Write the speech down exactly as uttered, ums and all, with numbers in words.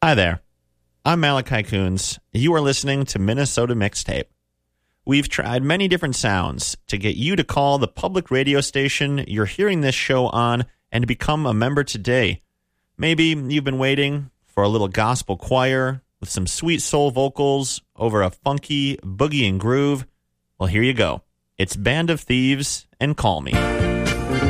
Hi there. I'm Malachi Coons. You are listening to Minnesota Mixtape. We've tried many different sounds to get you to call the public radio station you're hearing this show on and to become a member today. Maybe you've been waiting for a little gospel choir with some sweet soul vocals over a funky boogie and groove. Well, here you go. It's Band of Thieves and Call Me.